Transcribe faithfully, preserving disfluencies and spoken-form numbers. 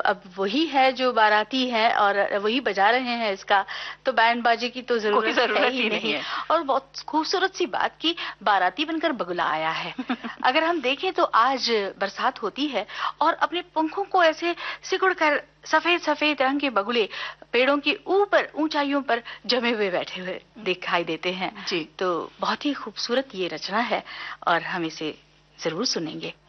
अब वही है जो बाराती है और वही बजा रहे हैं इसका, तो बैंड बाजे की तो जरूरत, जरूरत है ही ही नहीं, नहीं है। और बहुत खूबसूरत सी बात कि बाराती बनकर बगुला आया है। अगर हम देखें तो आज बरसात होती है और अपने पंखों को ऐसे सिकुड़ कर सफेद सफेद रंग के बगुले पेड़ों के ऊपर ऊंचाइयों पर जमे हुए बैठे हुए दिखाई देते हैं जी। तो बहुत ही खूबसूरत ये रचना है और हम इसे जरूर सुनेंगे।